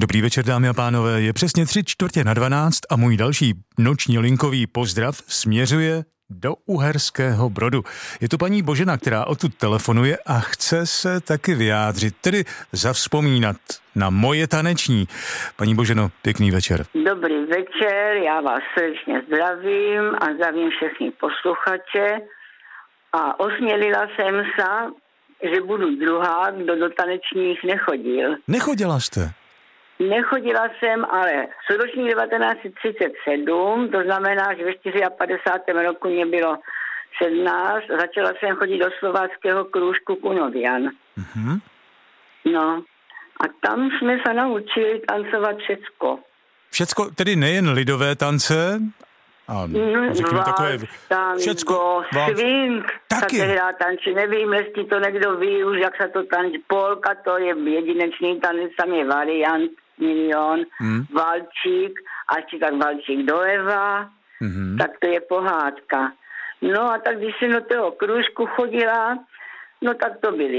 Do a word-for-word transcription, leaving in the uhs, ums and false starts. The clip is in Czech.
Dobrý večer, dámy a pánové, je přesně tři čtvrtě na dvanáct a můj další noční linkový pozdrav směřuje do Uherského Brodu. Je to paní Božena, která odtud telefonuje a chce se taky vyjádřit, tedy zavzpomínat na moje taneční. Paní Boženo, pěkný večer. Dobrý večer, já vás srdečně zdravím a zdravím všechny posluchače a osmělila jsem se, že budu druhá, kdo do tanečních nechodil. Nechodila jste? Nechodila jsem, ale v ročník devatenáct set třicet sedm, to znamená, že ve padesátém čtvrtém roku mě bylo sedmnáct, začala jsem chodit do slováckého krůžku Kunovian. Mm-hmm. No, a tam jsme se naučili tancovat všecko. Všecko, tedy nejen lidové tance, a řekněme takové... Všecko, swing, taky. Se tehdy tanči, nevím, jestli to někdo ví už, jak se to tančí. Polka, to je jedinečný tanec, tam je variant, milion, hmm. valčík, až či tak valčík doleva, hmm. tak to je pohádka. No a tak, když jsem do toho krůžku chodila, no tak to byly